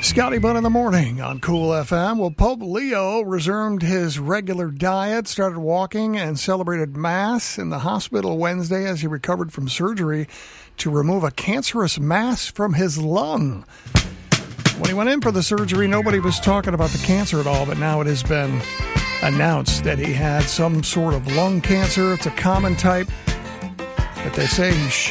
Scotty Bunn in the morning on Cool FM. Well, Pope Leo resumed his regular diet, started walking, and celebrated Mass in the hospital Wednesday as he recovered from surgery to remove a cancerous mass from his lung. When he went in for the surgery, nobody was talking about the cancer at all, but now it has been announced that he had some sort of lung cancer. It's a common type, but they say he